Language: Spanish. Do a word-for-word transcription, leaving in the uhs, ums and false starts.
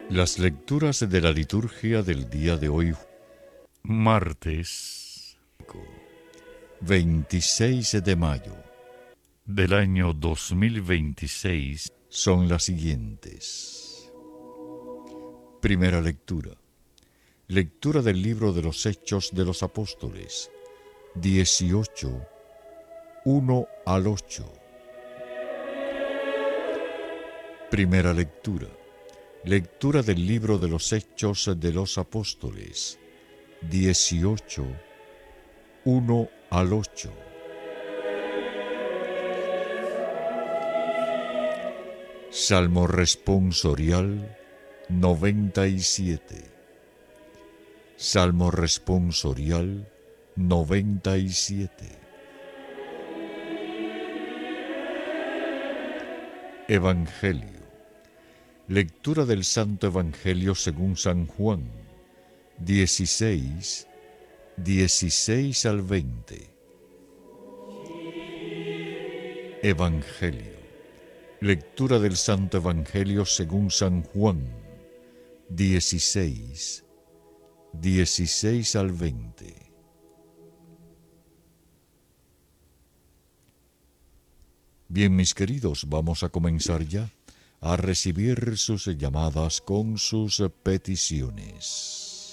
Las lecturas de la liturgia del día de hoy, martes veintiséis de mayo, del año dos mil veintiséis, son las siguientes. Primera lectura. Lectura del libro de los Hechos de los Apóstoles, dieciocho, uno al ocho. Primera lectura. Lectura del libro de los Hechos de los Apóstoles, dieciocho, uno al ocho. Salmo responsorial noventa y siete. Salmo responsorial noventa y siete. Evangelio. Lectura del Santo Evangelio según San Juan, dieciséis, dieciséis al veinte. Evangelio. Lectura del Santo Evangelio según San Juan, dieciséis, dieciséis al veinte. Bien, mis queridos, vamos a comenzar ya a recibir sus llamadas con sus peticiones.